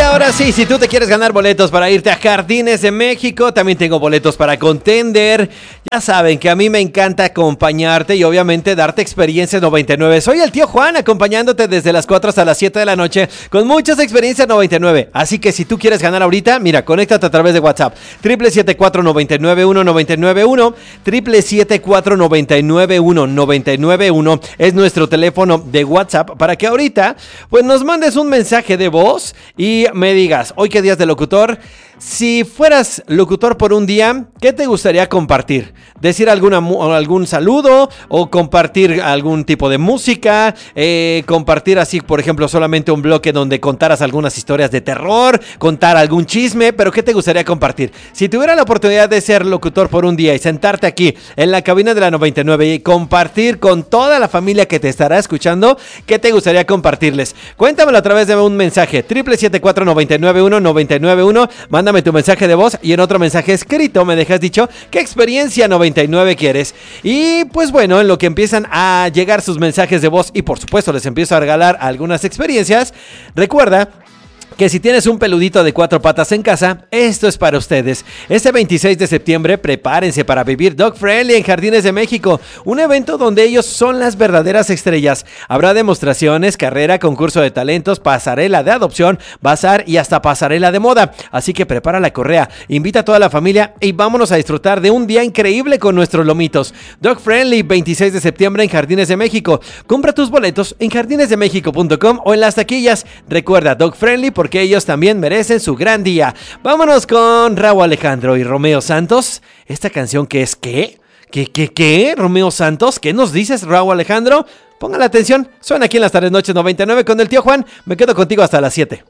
ahora sí, si tú te quieres ganar boletos para irte a Jardines de México, también tengo boletos para Contender. Ya saben que a mí me encanta acompañarte y obviamente darte experiencias 99. Soy el tío Juan acompañándote desde las 4 hasta las 7 de la noche con muchas experiencias 99. Así que si tú quieres ganar ahorita, mira, conéctate a través de WhatsApp. 777-499-1991, 777-499-1991 es nuestro teléfono de WhatsApp para que ahorita pues nos mandes un mensaje de voz y me digas, hoy qué día es de locutor. Si fueras locutor por un día, ¿qué te gustaría compartir? ¿Decir algún saludo o compartir algún tipo de música? Compartir así, por ejemplo, solamente un bloque donde contaras algunas historias de terror, contar algún chisme, pero ¿qué te gustaría compartir? Si tuviera la oportunidad de ser locutor por un día y sentarte aquí en la cabina de la 99 y compartir con toda la familia que te estará escuchando, ¿qué te gustaría compartirles? Cuéntamelo a través de un mensaje, 777-499-1991, mándame tu mensaje de voz y en otro mensaje escrito me dejas dicho qué experiencia 99 quieres. Y pues bueno, en lo que empiezan a llegar sus mensajes de voz y por supuesto les empiezo a regalar algunas experiencias, recuerda que si tienes un peludito de 4 patas en casa, esto es para ustedes. Este 26 de septiembre, prepárense para vivir Dog Friendly en Jardines de México, un evento donde ellos son las verdaderas estrellas. Habrá demostraciones, carrera, concurso de talentos, pasarela de adopción, bazar y hasta pasarela de moda. Así que prepara la correa, invita a toda la familia y vámonos a disfrutar de un día increíble con nuestros lomitos. Dog Friendly, 26 de septiembre en Jardines de México. Compra tus boletos en jardinesdemexico.com o en las taquillas. Recuerda, Dog Friendly porque ellos también merecen su gran día. Vámonos con Rauw Alejandro y Romeo Santos. Esta canción que es ¿qué? ¿Qué? ¿Romeo Santos? ¿Qué nos dices, Rauw Alejandro? Pongan la atención, suena aquí en las tardes noches 99 con el tío Juan. Me quedo contigo hasta las 7.